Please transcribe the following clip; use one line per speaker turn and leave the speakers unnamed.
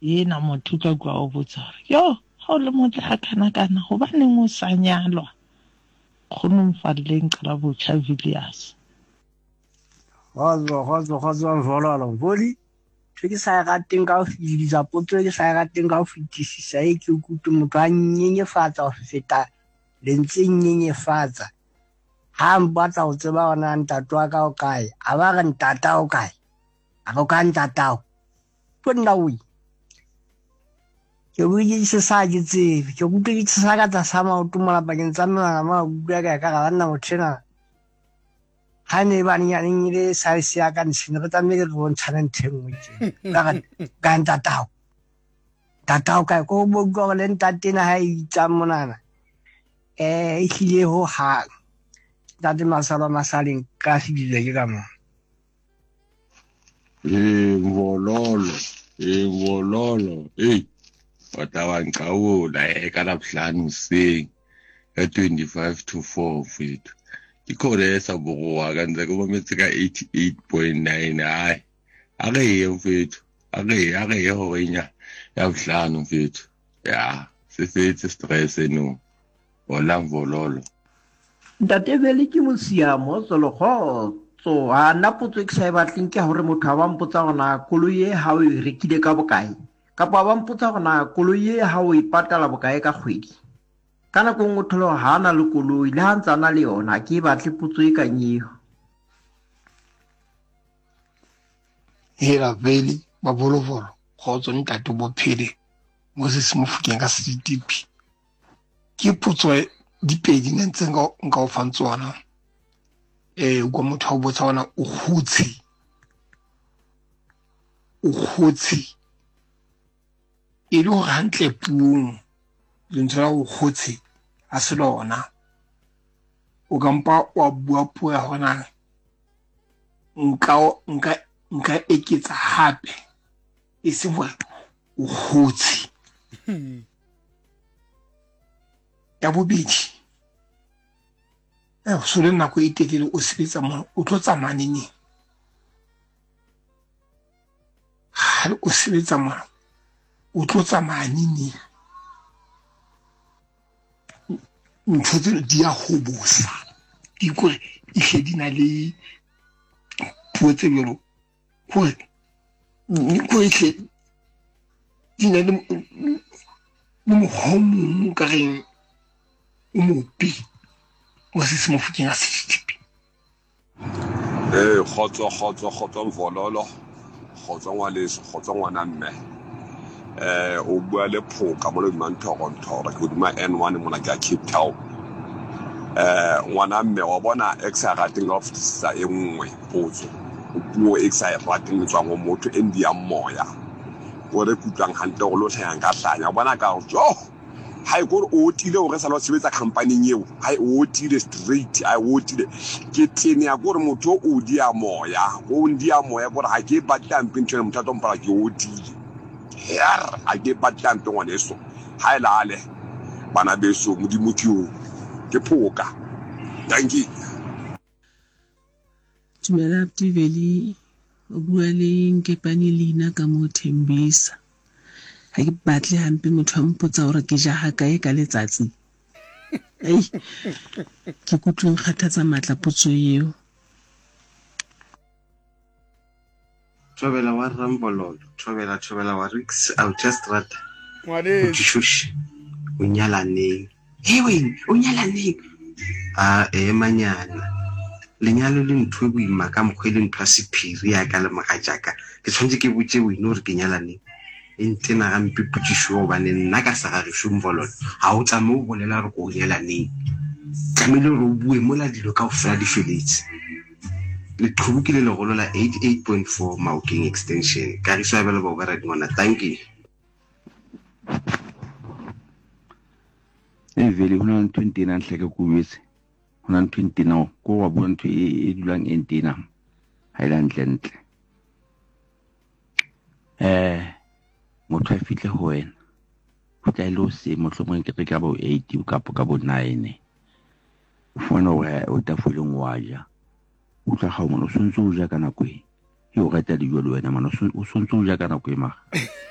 ena motho ka kwa o botsa hore yo ha o le motle ha kana hobaneng o sa nyalwa khono mfalleng qala botjha Villiers
Kgotso Mvololo boli ke sa rateng ka ho fitisa potso ke sa rateng ka ho fitisisa ke ukutlwe motho a nyenyefatsa ho feta lentseng nyenyefatsa ha mbatla ho tseba ona ntate wa ka o kae a ba re ntata o kae a go ka ntata o ponna wi ke buile se sa ke tsebe ke ukutlwe ke sa ka tsa sama o tumola bakeng tsa mona ma bua ka ga bana mothena ha ne ba nyaneng ile sa se ya ka ntshine re tsameke re bontshana nthengwe ka ntatao ka ko bo go le ntate na ha itsa monana e hlile ho ha ntate masaleng ka fibile ke ka mo
Mvololo watawa ngqawula ekalabuhlanu sing ya 25 to 4 mfethu ikhona esaburuwa kanze kuba metsika 88.9 hayi akeye mfethu akeye honya ya buhlanu mfethu ya sefetse stress no wala Mvololo
ntate bele ke mosiamo so ha nna potso ke sa e batleng ke hore motho a ba mpotsa gona koloi e ha o e rekile ka bokae kapa ba mpotsa gona koloi e ha o e patala bokae ka kgwedi ka nako nngwe tholo ha na le koloi le ha ntsana le yona ke batle potso e ka nyeo
hela vele ba bolovolo kgotso ntate bophele Moses Mofokeng ka CDP ke potso dipedi ne ntse nka o fantswana go motho a botsa ona o khotsi e le go hantle puong lentho la go khotsi a se lona o kampa wa bua puo ya gona nka eketsa hape e se gore o khotsi ya bobedi so le nako e telele o sebetsa mo o tlo tsamaya neng ha o sebetsa mo o tlo tsamaya neng ntho tse di a go bosa di gore e di na le puo tse bjalo gore ko e di na le mohomong ka reng o mopi Moses Mofokeng a CDP
Kgotso Mvololo kgotso ngwaleso kgotso ngwana mme o bua le phoka mo le manthoro ke duma N1 mona ka Cape Town ngwana mme wa bona exarating of sa engwe potso puo exarating tswa go motho endia moya o re kutlang hantle go lo tlhang ka hlanya bona ka jo hai go o tile o re sa lo sebetsa company eo hai o tile straight ai o tile ke tene ya gore motho o dia moya gore ha ke batla mpintshwe motho a mpala ke o tile her a ke batla mpwe ngwane so hai lale bana beso modimo ke phoka thank you
Tumela Tiveli o bua le Nkepane Lina ka mo Thembisa ha ke batle hampe motho a mpotsa hore ke ja ha kae ka letsatsi ke kutlong kgathatsa matla potso eo
Tshobela wa Rambololo tshobela wa Rix I'll just rata shush o nyala neng manyana lenyalo le ntwe boima ka mokgwele ntwa sephiri ya ka le magajaka ke tshwantse ke botse wena hore ke nyala neng entena ga mpiputšisho ba ne nna ka sa gage Mvololo ha o tsame o bolela re go nyala neng tlamehile re o bue mola dilo ka ofela di feletse le qhubukile le go lola 88.4 Maokeng extension ka re swabela ba ba ra dingwana thank you
vele hona 29 hleke ku bese hona 29 ko wa bona ntho e dulang entena ha ila ntle motho a fihle ho wena o tla ile o se mohlomong ke ka bo 8 kapo ka bo 9 o fona o tafoleng wa ja o tla ga mo no sontso o ja kana kwe e o rata dijo le wena mano o sontso o ja kana kwe ma